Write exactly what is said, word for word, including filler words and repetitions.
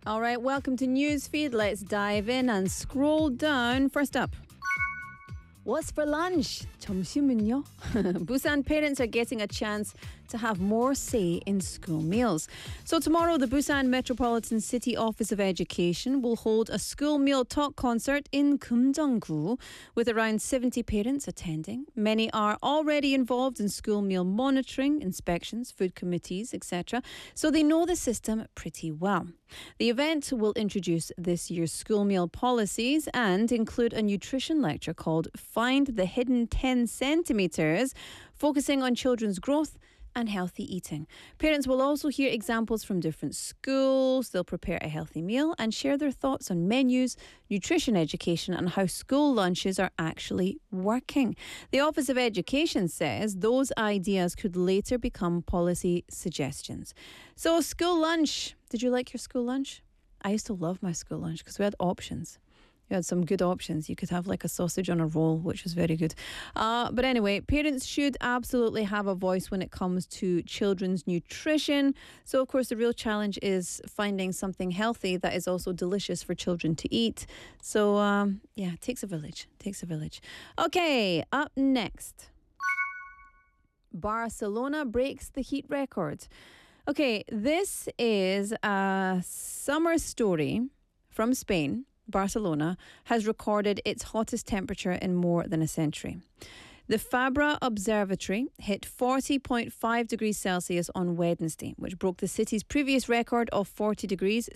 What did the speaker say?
All right, welcome to Newsfeed. Let's dive in and scroll down. First up. What's for lunch? 점심은요? Busan parents are getting a chance to have more say in school meals. So tomorrow, the Busan Metropolitan City Office of Education will hold a school meal talk concert in Kumjeong-gu with around seventy parents attending. Many are already involved in school meal monitoring, inspections, food committees, et cetera. So they know the system pretty well. The event will introduce this year's school meal policies and include a nutrition lecture called Find the Hidden ten centimeters, focusing on children's growth and healthy eating. Parents will also hear examples from different schools. They'll prepare a healthy meal and share their thoughts on menus, nutrition education, and how school lunches are actually working. The Office of Education says those ideas could later become policy suggestions. So, school lunch. Did you like your school lunch? I used to love my school lunch because we had options. You had some good options. You could have like a sausage on a roll, which was very good. Uh, but anyway, parents should absolutely have a voice when it comes to children's nutrition. So, of course, the real challenge is finding something healthy that is also delicious for children to eat. So, um, yeah, it takes a village. It takes a village. Okay, up next. Barcelona breaks the heat record. Okay, this is a summer story from Spain. Barcelona has recorded its hottest temperature in more than a century. The Fabra Observatory hit forty point five degrees Celsius on Wednesday, which broke the city's previous record of forty degrees